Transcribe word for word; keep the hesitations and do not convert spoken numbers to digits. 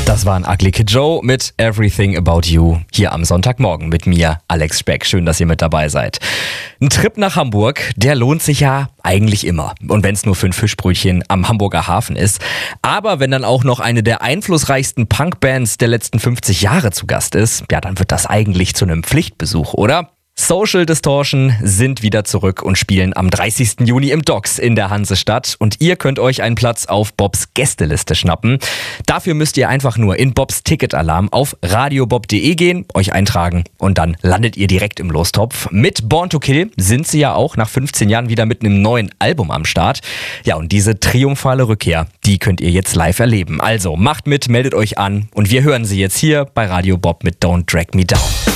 Das war ein Ugly Kid Joe mit Everything About You hier am Sonntagmorgen mit mir, Alex Speck. Schön, dass ihr mit dabei seid. Ein Trip nach Hamburg, der lohnt sich ja eigentlich immer. Und wenn es nur für ein Fischbrötchen am Hamburger Hafen ist. Aber wenn dann auch noch eine der einflussreichsten Punkbands der letzten fünfzig Jahre zu Gast ist, ja, dann wird das eigentlich zu einem Pflichtbesuch, oder? Social Distortion sind wieder zurück und spielen am dreißigsten Juni im Docks in der Hansestadt. Und ihr könnt euch einen Platz auf Bobs Gästeliste schnappen. Dafür müsst ihr einfach nur in Bobs Ticketalarm auf radiobob punkt de gehen, euch eintragen und dann landet ihr direkt im Lostopf. Mit Born to Kill sind sie ja auch nach fünfzehn Jahren wieder mit einem neuen Album am Start. Ja, und diese triumphale Rückkehr, die könnt ihr jetzt live erleben. Also macht mit, meldet euch an und wir hören sie jetzt hier bei Radio Bob mit Don't Drag Me Down.